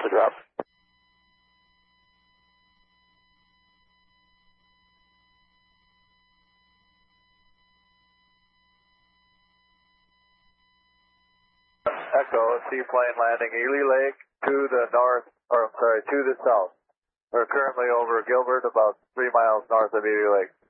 off the drop. Echo, seaplane landing Ely Lake to the north, to the south. We're currently over Gilbert, about 3 miles north of Ely Lake.